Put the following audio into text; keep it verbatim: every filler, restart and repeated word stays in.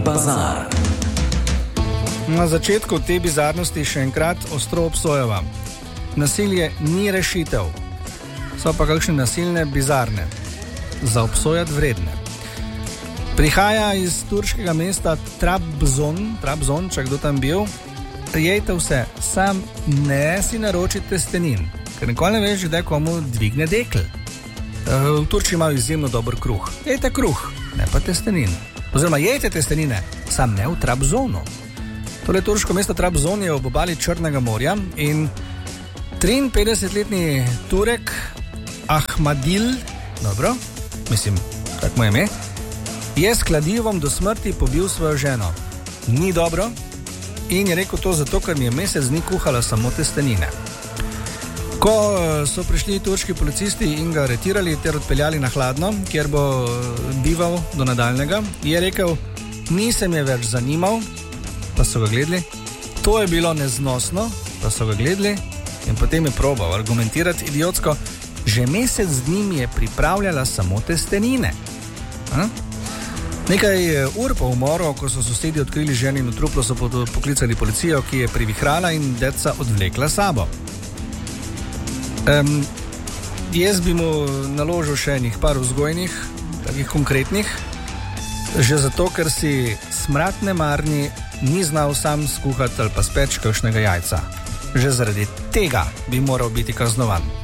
Bazar. Na začetku te bizarnosti še enkrat ostro obsojava. Nasilje ni rešitev. So pa kakšne nasilne, bizarne. Za obsojati vredne. Prihaja iz turškega mesta Trabzon, Trabzon, če kdo tam bil. Jejte vse, sam ne si naročite stenin, ker nikoli ne veš, kdaj komu dvigne dekl. V Turčiji imajo izjemno dober kruh. Jejte kruh, ne pa testenin. Oziroma jejte testenine, sam ne v Trabzonu. Tole turško mesto Trabzon je ob obali Črnega morja in triinpetdesetletni Turek Ahmadil, dobro, mislim, tak mu je ime, je s kladivom do smrti pobil svojo ženo. Ni dobro in je rekel to zato, ker mi je mesec dni kuhala samo testenine. Ko so prišli turški policisti in ga aretirali ter odpeljali na Hladno, kjer bo bival do nadaljnega, je rekel, nisem je več zanimal, pa so ga gledali, to je bilo neznosno, pa so ga gledali in potem je probal argumentirati idiotsko, že mesec dni mi je pripravljala samo testenine. Ha? Nekaj ur po umoru, ko so sosedi odkrili ženino truplo, so poklicali policijo, ki je privihrala in deca odvlekla sabo. Um, jaz bi mu naložil še enih par vzgojnih, takih konkretnih, že zato, ker si smrad nemarni ni znal sam skuhati ali pa speč kakšnega jajca. Že zaradi tega bi moral biti kaznovan.